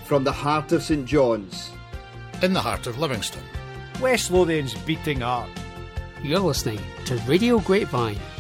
From the heart of St John's, in the heart of Livingston, West Lothian's beating heart. You're listening to Radio Grapevine,